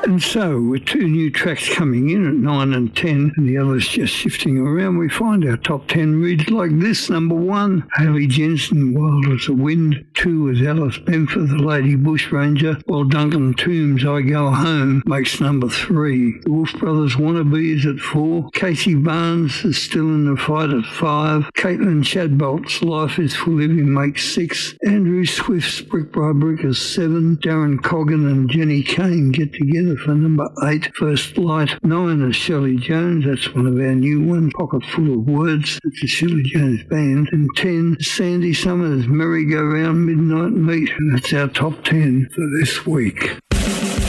And so, with two new tracks coming in at 9 and 10, and the others just shifting around, we find our top 10 reads like this. Number 1, Haley Jensen, Wild as the Wind. 2 was Alice Benford, The Lady Bushranger, while Duncan Toombs' I Go Home makes number 3. The Wolf Brothers' Wannabe is at 4. Casey Barnes is still in the fight at 5. Caitlin Shadbolt's Life is for Living makes 6. Andrew Swift's Brick by Brick is 7. Darren Coggan and Jenny Kane get together for number 8, First Light. 9 is Shelley Jones, that's one of our new ones, Pocket Full of Words, it's a Shelley Jones band. And 10, Sandy Summers' Merry Go Round Midnight Meat, and that's our top 10 for this week.